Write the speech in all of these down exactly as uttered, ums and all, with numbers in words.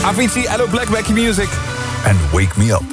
Avicii, Hello Black, Back Your Music. En Wake Me Up.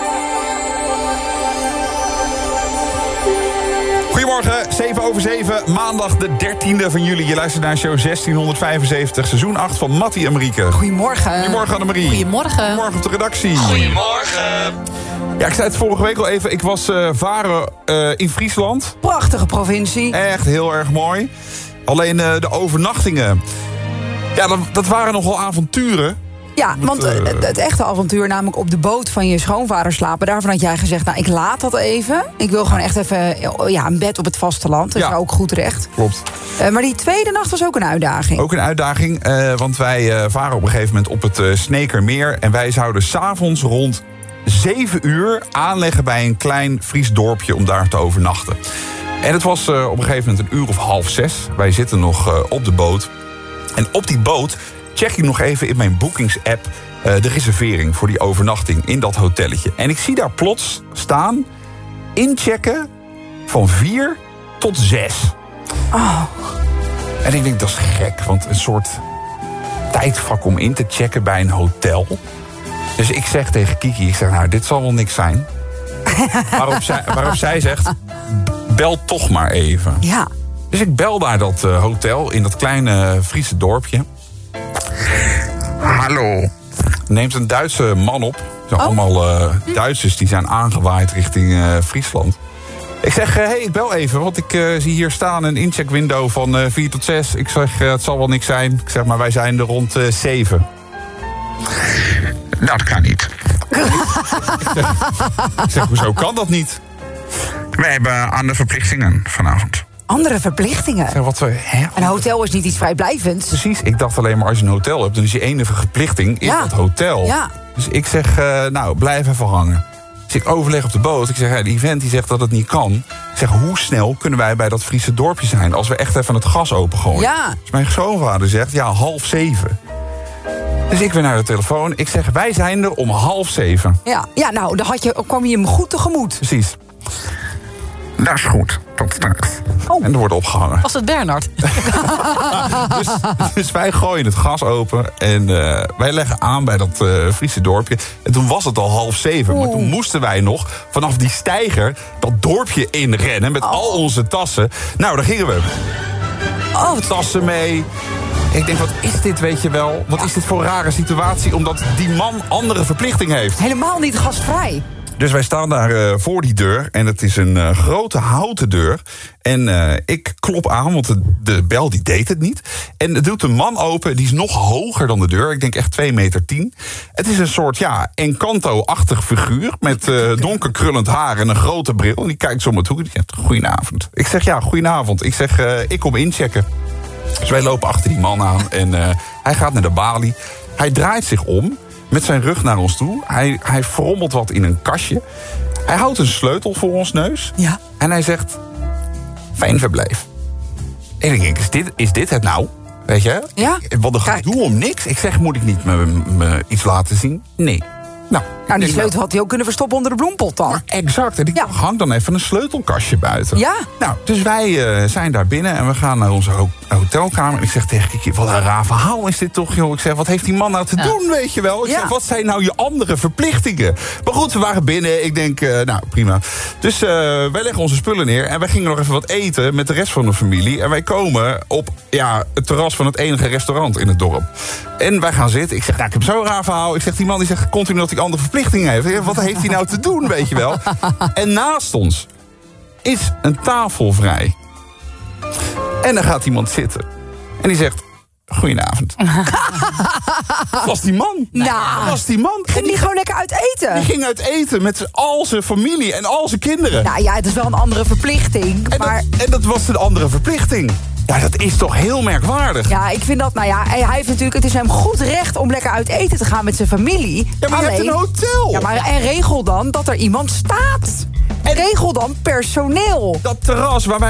Goedemorgen, zeven over zeven, maandag de dertiende van juli. Je luistert naar show zestienhonderdvijfenzeventig, seizoen acht van Mattie en Marieke. Goedemorgen. Goedemorgen Annemarie. Goedemorgen. Goedemorgen op de redactie. Goedemorgen. Ja, ik zei het vorige week al even. Ik was uh, varen uh, in Friesland. Prachtige provincie. Echt heel erg mooi. Alleen uh, de overnachtingen. Ja, dat, dat waren nogal avonturen. Ja, Met, want uh, het echte avontuur, namelijk op de boot van je schoonvader slapen... daarvan had jij gezegd, nou, ik laat dat even. Ik wil gewoon echt even ja, een bed op het vasteland. Dat is ja, ook goed recht. Klopt. Uh, maar die tweede nacht was ook een uitdaging. Ook een uitdaging, uh, want wij uh, varen op een gegeven moment op het uh, Sneekermeer... en wij zouden 's avonds rond zeven uur aanleggen bij een klein Fries dorpje... om daar te overnachten. En het was uh, op een gegeven moment een uur of half zes. Wij zitten nog uh, op de boot. En op die boot check ik nog even in mijn boekingsapp uh, de reservering voor die overnachting in dat hotelletje. En ik zie daar plots staan, inchecken van vier tot zes. Oh. En ik denk, dat is gek, want een soort tijdvak om in te checken bij een hotel. Dus ik zeg tegen Kiki, ik zeg, nou, dit zal wel niks zijn. waarop, zij, waarop zij zegt, bel toch maar even. Ja. Dus ik bel naar dat uh, hotel in dat kleine Friese dorpje. Hallo. Neemt een Duitse man op. Het zijn oh. allemaal uh, Duitsers die zijn aangewaaid richting uh, Friesland. Ik zeg, hé, uh, hey, ik bel even, want ik uh, zie hier staan een incheckwindow van uh, vier tot zes. Ik zeg, uh, het zal wel niks zijn. Ik zeg, maar wij zijn er rond uh, zeven. Nou, dat kan niet. ik, zeg, ik zeg, hoezo kan dat niet? Wij hebben andere verplichtingen vanavond. Andere verplichtingen? Zeg, wat we, hè? Een hotel is niet iets vrijblijvends. Precies, ik dacht alleen maar als je een hotel hebt... dan is je enige verplichting in ja. dat hotel. Ja. Dus ik zeg, uh, nou, blijf even hangen. Dus ik overleg op de boot. Ik zeg, ja, de event die zegt dat het niet kan. Ik zeg, hoe snel kunnen wij bij dat Friese dorpje zijn... als we echt even het gas opengooien? Ja. Dus mijn schoonvader zegt, ja, half zeven. Dus ik weer naar de telefoon. Ik zeg, wij zijn er om half zeven. Ja, ja nou, dan had je, kwam je hem goed tegemoet. Precies. Dat is goed, tot straks. Oh. En er wordt opgehangen. Was het Bernard? dus, dus wij gooien het gas open en uh, wij leggen aan bij dat uh, Friese dorpje. En toen was het al half zeven. Oeh. Maar toen moesten wij nog vanaf die steiger dat dorpje inrennen met oh. al onze tassen. Nou, daar gingen we. Oh, tassen mee. Ik denk, wat is dit, weet je wel? Wat is dit voor een rare situatie? Omdat die man andere verplichting heeft. Helemaal niet gastvrij. Dus wij staan daar uh, voor die deur. En het is een uh, grote houten deur. En uh, ik klop aan, want de, de bel die deed het niet. En het doet een man open, die is nog hoger dan de deur. Ik denk echt twee meter tien. Het is een soort, ja, Encanto-achtig figuur. Met uh, donker krullend haar en een grote bril. En die kijkt zo om het hoek en die zegt, goedenavond. Ik zeg, ja, goedenavond. Ik zeg, uh, ik kom inchecken. Dus wij lopen achter die man aan. En uh, hij gaat naar de balie. Hij draait zich om. Met zijn rug naar ons toe. Hij, hij frommelt wat in een kastje. Hij houdt een sleutel voor ons neus. Ja. En hij zegt, fijn verblijf. En ik denk, is dit, is dit het nou? Weet je? Ja. Wat een gedoe om niks. Ik zeg, moet ik niet me, me iets laten zien? Nee. Nou, Nou, die ik sleutel had hij ook kunnen verstoppen onder de bloempot dan. maar exact. En ik Ja. hang dan even een sleutelkastje buiten. Ja. Nou, dus wij uh, zijn daar binnen en we gaan naar onze ho- hotelkamer. En ik zeg tegen Kiki, wat een raar verhaal is dit toch, joh. Ik zeg, wat heeft die man nou te Ja. doen, weet je wel? Ik Ja. zeg, wat zijn nou je andere verplichtingen? Maar goed, we waren binnen. Ik denk, uh, nou, prima. Dus uh, wij leggen onze spullen neer en wij gingen nog even wat eten met de rest van de familie. En wij komen op ja, het terras van het enige restaurant in het dorp. En wij gaan zitten. Ik zeg, nou, ik heb zo'n raar verhaal. Ik zeg, die man die zegt continu dat hij andere verplichtingen heeft. Wat heeft hij nou te doen, weet je wel? En naast ons is een tafel vrij. En dan gaat iemand zitten. En die zegt, goedenavond. Was die man? Nou. Was die man? Ging die gewoon lekker uit eten? Die ging uit eten met al zijn familie en al zijn kinderen. Nou ja, het is wel een andere verplichting. En, Maar dat, en dat was een andere verplichting. Ja, dat is toch heel merkwaardig. ja, ik vind dat, nou ja, hij hij heeft natuurlijk, het is hem goed recht om lekker uit eten te gaan met zijn familie. Ja, maar je hebt een hotel. Ja, maar en regel dan dat er iemand staat. En regel dan personeel. Dat terras waar wij